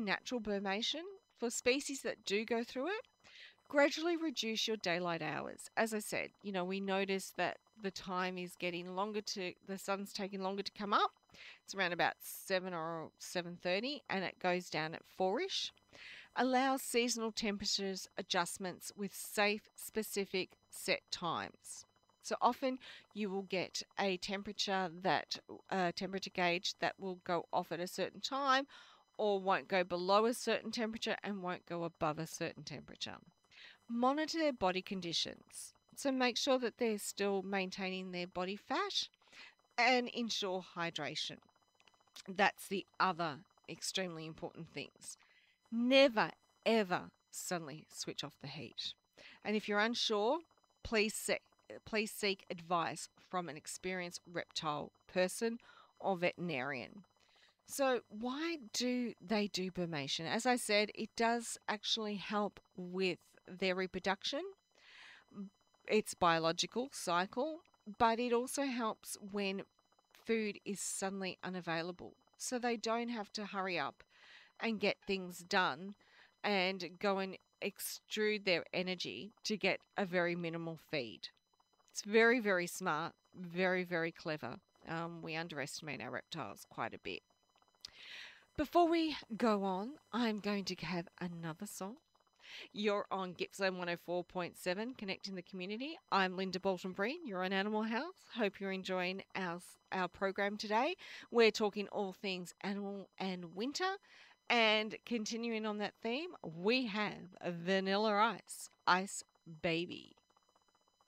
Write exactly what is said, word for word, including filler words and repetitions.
natural brumation, for species that do go through it, gradually reduce your daylight hours. As I said, you know, we notice that the time is getting longer to, the sun's taking longer to come up. It's around about seven or seven thirty, and it goes down at four-ish. Allows seasonal temperatures adjustments with safe, specific set times. So often you will get a temperature that a temperature gauge that will go off at a certain time, or won't go below a certain temperature and won't go above a certain temperature. Monitor their body conditions. So make sure that they're still maintaining their body fat and ensure hydration. That's the other extremely important things. Never, ever suddenly switch off the heat. And if you're unsure, please seek, please seek advice from an experienced reptile person or veterinarian. So why do they do brumation? As I said, it does actually help with their reproduction. It's biological cycle, but it also helps when food is suddenly unavailable. So they don't have to hurry up and get things done and go and extrude their energy to get a very minimal feed. It's very, very smart, very, very clever. Um, we underestimate our reptiles quite a bit. Before we go on, I'm going to have another song. You're on Gippsland one oh four point seven, connecting the community. I'm Linda Bolton-Breen. You're on Animal Health. Hope you're enjoying our, our program today. We're talking all things animal and winter. And continuing on that theme, we have Vanilla Ice, Ice Baby.